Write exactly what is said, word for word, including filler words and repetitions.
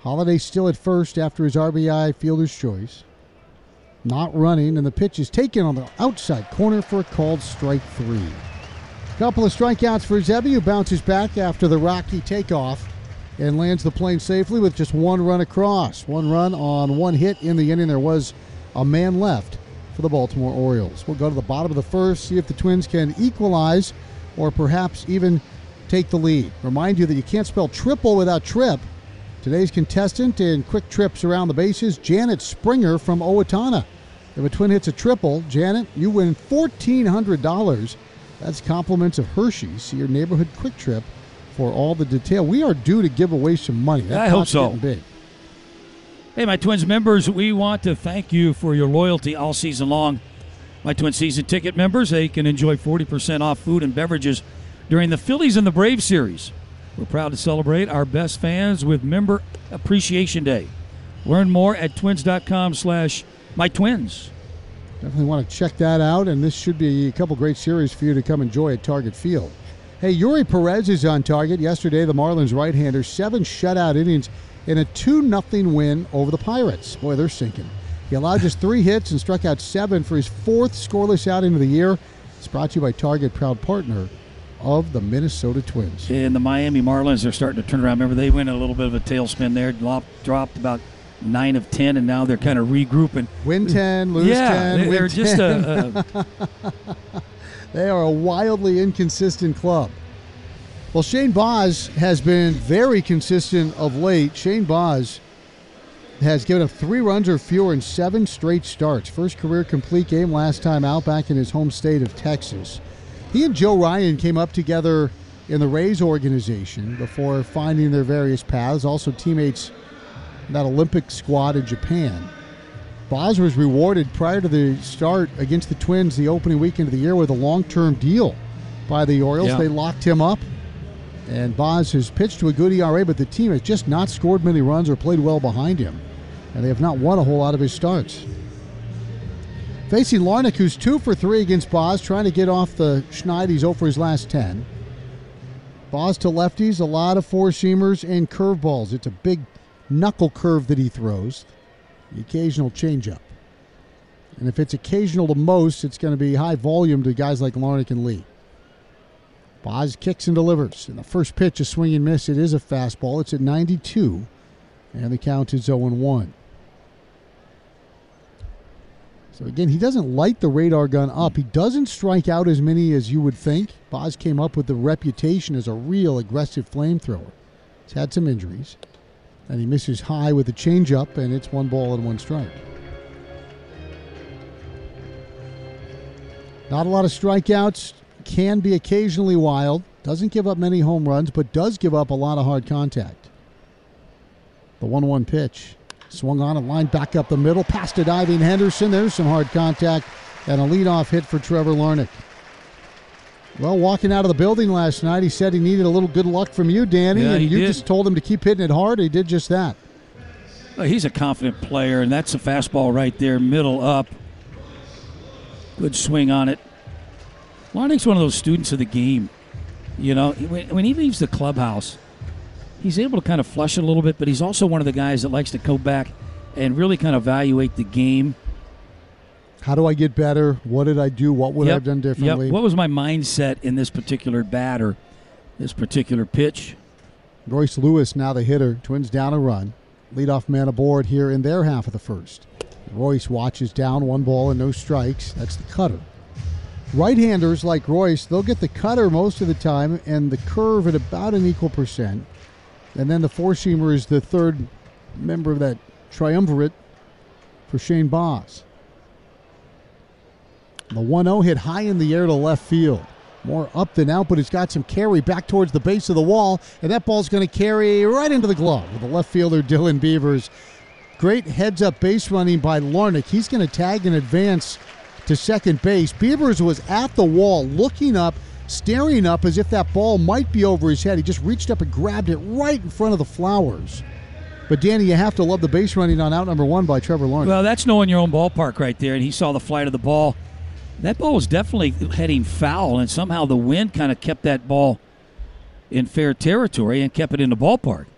Holiday still at first after his R B I fielder's choice. Not running, and the pitch is taken on the outside corner for a called strike three. Couple of strikeouts for Zebby, who bounces back after the rocky takeoff and lands the plane safely with just one run across. One run on one hit in the inning. There was a man left for the Baltimore Orioles. We'll go to the bottom of the first, see if the Twins can equalize or perhaps even take the lead. Remind you that you can't spell triple without trip. Today's contestant in quick trips around the bases, Janet Springer from Owatonna. If a Twin hits a triple, Janet, you win fourteen hundred dollars. That's compliments of Hershey's. See your neighborhood quick trip for all the detail. We are due to give away some money. That I hope so. Big. Hey, my Twins members, we want to thank you for your loyalty all season long. My Twin season ticket members, they can enjoy forty percent off food and beverages during the Phillies and the Braves series. We're proud to celebrate our best fans with Member Appreciation Day. Learn more at twins.com slash my twins. Definitely want to check that out, and this should be a couple great series for you to come enjoy at Target Field. Hey, Yuri Perez is on target. Yesterday, the Marlins right-hander, seven shutout innings in a two nothing win over the Pirates. Boy, they're sinking. He allowed just three hits and struck out seven for his fourth scoreless outing of the year. It's brought to you by Target, proud partner of the Minnesota Twins. And the Miami Marlins are starting to turn around. Remember, they went in a little bit of a tailspin there, dropped about nine of ten, and now they're kind of regrouping. Win ten, lose yeah, ten, they're, win they're just a, a they are a wildly inconsistent club. Well, Shane Baz has been very consistent of late. Shane Baz has given up three runs or fewer in seven straight starts. First career complete game last time out back in his home state of Texas. He and Joe Ryan came up together in the Rays organization before finding their various paths. Also teammates in that Olympic squad in Japan. Baz was rewarded prior to the start against the Twins the opening weekend of the year with a long-term deal by the Orioles. Yeah. They locked him up, and Baz has pitched to a good E R A, but the team has just not scored many runs or played well behind him, and they have not won a whole lot of his starts. Facing Larnach, who's two for three against Baz, trying to get off the schneid. He's oh for his last ten. Baz to lefties, a lot of four-seamers and curveballs. It's a big knuckle curve that he throws. The occasional changeup. And if it's occasional to most, it's going to be high volume to guys like Larnach and Lee. Baz kicks and delivers. And the first pitch, a swing and miss. It is a fastball. It's at ninety-two. And the count is oh one. So again, he doesn't light the radar gun up. He doesn't strike out as many as you would think. Baz came up with the reputation as a real aggressive flamethrower. He's had some injuries. And he misses high with a changeup, and it's one ball and one strike. Not a lot of strikeouts. Can be occasionally wild. Doesn't give up many home runs, but does give up a lot of hard contact. The one one pitch. Swung on and lined back up the middle. Past a diving Henderson. There's some hard contact. And a leadoff hit for Trevor Larnach. Well, walking out of the building last night, he said he needed a little good luck from you, Danny, yeah, and you did. just told him to keep hitting it hard. He did just that. Well, he's a confident player, and that's a fastball right there, middle up. Good swing on it. Larnach's one of those students of the game. You know, when, when he leaves the clubhouse, he's able to kind of flush it a little bit, but he's also one of the guys that likes to go back and really kind of evaluate the game. How do I get better? What did I do? What would yep. I have done differently? Yep. What was my mindset in this particular bat or this particular pitch? Royce Lewis now the hitter. Twins down a run. Leadoff man aboard here in their half of the first. Royce watches down, one ball and no strikes. That's the cutter. Right-handers like Royce, they'll get the cutter most of the time and the curve at about an equal percent. And then the four-seamer is the third member of that triumvirate for Shane Baz. The one oh hit high in the air to left field. More up than out, but it's got some carry back towards the base of the wall, and that ball's going to carry right into the glove with the left fielder, Dylan Beavers. Great heads-up base running by Larnach. He's going to tag and advance to second base. Beavers was at the wall, looking up, staring up as if that ball might be over his head. He just reached up and grabbed it right in front of the flowers. But, Danny, you have to love the base running on out number one by Trevor Larnach. Well, that's knowing your own ballpark right there, and he saw the flight of the ball. That ball was definitely heading foul, and somehow the wind kind of kept that ball in fair territory and kept it in the ballpark.